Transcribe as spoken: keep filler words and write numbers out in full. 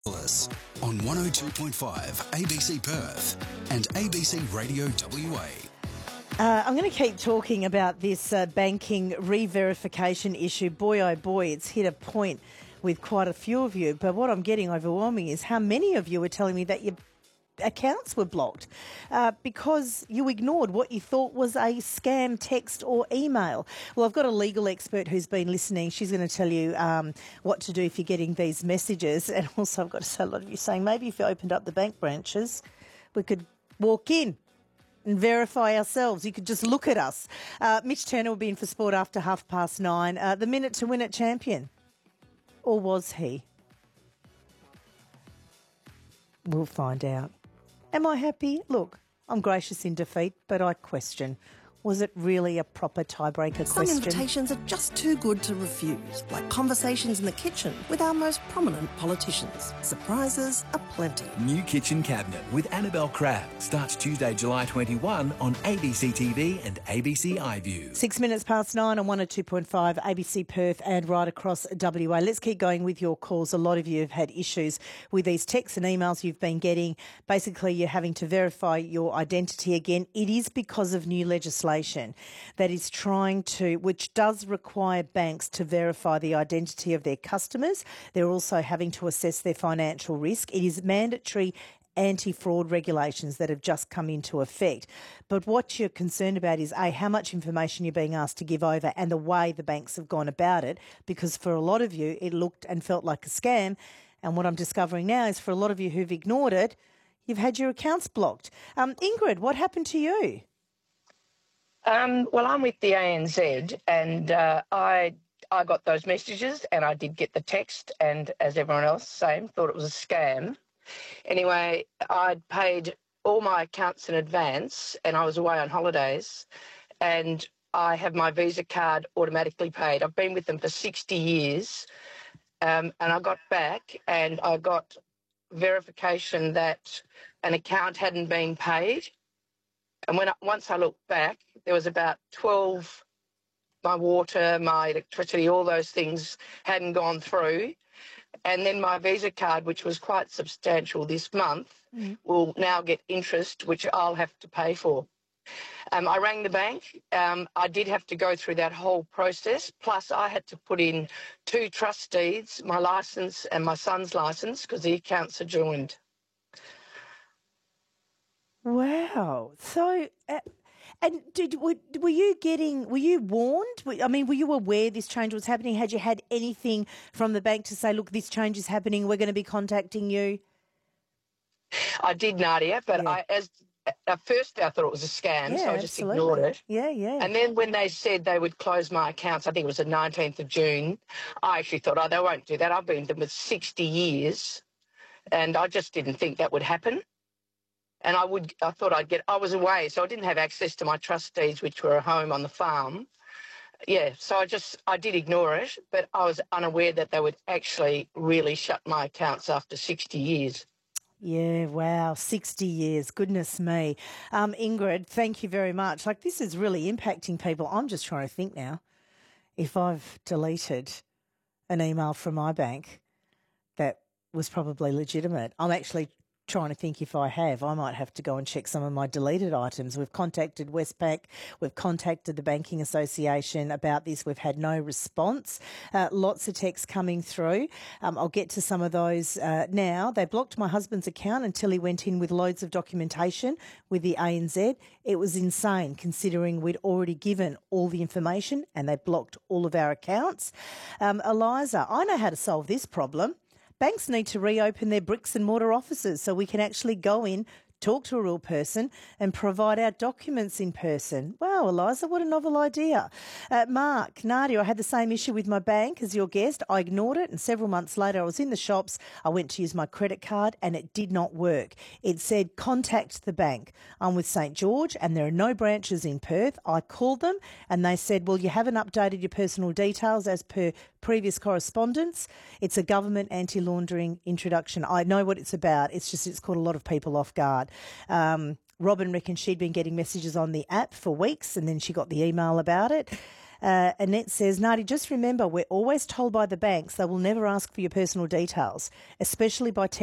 Us on one oh two point five A B C Perth and A B C Radio W A. Uh, I'm going to keep talking about this uh, banking re-verification issue. Boy, oh boy, it's hit a point with quite a few of you. But what I'm getting overwhelming is how many of you are telling me that your accounts were blocked uh, because you ignored what you thought was a scam text or email. Well, I've got a legal expert who's been listening. She's going to tell you um, what to do if you're getting these messages. And also I've got to say, a lot of you saying maybe if you opened up the bank branches, we could walk in and verify ourselves. You could just look at us. Uh, Mitch Turner will be in for sport after half past nine. Uh, the minute to win it champion. Or was he? We'll find out. Am I happy? Look, I'm gracious in defeat, but I question. Was it really a proper tiebreaker Some question? invitations are just too good to refuse, like conversations in the kitchen with our most prominent politicians. Surprises aplenty. New Kitchen Cabinet with Annabelle Crabb starts Tuesday, July twenty-first on A B C T V and A B C iView. Six minutes past nine on one oh two point five A B C Perth and right across W A. Let's keep going with your calls. A lot of you have had issues with these texts and emails you've been getting. Basically, you're having to verify your identity again. It is because of new legislation that is trying to, which does require banks to verify the identity of their customers. They're also having to assess their financial risk. It is mandatory anti-fraud regulations that have just come into effect. But what you're concerned about is, A, how much information you're being asked to give over and the way the banks have gone about it, because for a lot of you, it looked and felt like a scam. And what I'm discovering now is for a lot of you who've ignored it, you've had your accounts blocked. Um, Ingrid, what happened to you? Um, well, I'm with the A N Z, and uh, I I got those messages, and I did get the text, and as everyone else, same, thought it was a scam. Anyway, I'd paid all my accounts in advance, and I was away on holidays, and I have my Visa card automatically paid. I've been with them for sixty years, um, and I got back, and I got verification that an account hadn't been paid. And when I, once I looked back, there was about twelve, my water, my electricity, all those things hadn't gone through. And then my Visa card, which was quite substantial this month, mm. will now get interest, which I'll have to pay for. Um, I rang the bank. Um, I did have to go through that whole process. Plus, I had to put in two trust deeds, my licence and my son's licence, because the accounts are joined. Wow. So, uh, and did were, were you getting, were you warned? I mean, were you aware this change was happening? Had you had anything from the bank to say, look, this change is happening, we're going to be contacting you? I did, Nadia, but yeah. I, as at first I thought it was a scam, yeah, so I just absolutely. ignored it. Yeah, yeah. And then when they said they would close my accounts, I think it was the nineteenth of June, I actually thought, oh, they won't do that. I've been with them for sixty years, and I just didn't think that would happen. And I would, I thought I'd get, I was away, so I didn't have access to my trust deeds, which were at home on the farm. Yeah, so I just, I did ignore it, but I was unaware that they would actually really shut my accounts after sixty years. Yeah, wow, sixty years, goodness me. Um, Ingrid, thank you very much. Like, this is really impacting people. I'm just trying to think now, if I've deleted an email from my bank that was probably legitimate. I'm actually trying to think if I have. I might have to go and check some of my deleted items. We've contacted Westpac. We've contacted the Banking Association about this. We've had no response. Uh, lots of texts coming through. Um, I'll get to some of those uh, now. They blocked my husband's account until he went in with loads of documentation with the A N Z. It was insane considering we'd already given all the information and they blocked all of our accounts. Um, Eliza, I know how to solve this problem. Banks need to reopen their bricks and mortar offices so we can actually go in, talk to a real person and provide our documents in person. Wow, Eliza, what a novel idea. Uh, Mark, Nadia, I had the same issue with my bank as your guest. I ignored it and several months later I was in the shops. I went to use my credit card and it did not work. It said contact the bank. I'm with St George and there are no branches in Perth. I called them and they said, well, you haven't updated your personal details as per previous correspondence. It's a government anti-laundering introduction. I know what it's about. It's just it's caught a lot of people off guard. Um, Robin reckons she'd been getting messages on the app for weeks and then she got the email about it. Uh, Annette says, Nadi, just remember, we're always told by the banks they will never ask for your personal details, especially by text.